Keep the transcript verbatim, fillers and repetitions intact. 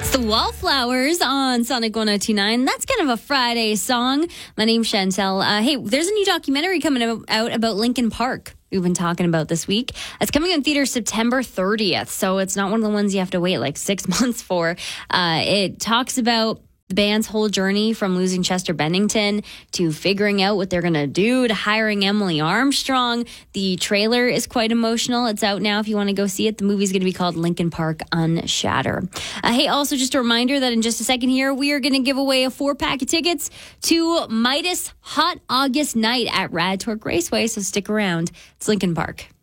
The Wallflowers on Sonic one oh two point nine. That's kind of a Friday song. My name's Chantel. Uh, hey, there's a new documentary coming out about Linkin Park we've been talking about this week. It's coming in theaters September thirtieth, so it's not one of the ones you have to wait like six months for. Uh, it talks about the band's whole journey from losing Chester Bennington to figuring out what they're going to do to hiring Emily Armstrong. The trailer is quite emotional. It's out now if you want to go see it. The movie's going to be called Linkin Park Unshatter. Uh, hey, also just a reminder that in just a second here, we are going to give away a four-pack of tickets to Midas Hot August Night at Rad Torque Raceway, so stick around. It's Linkin Park.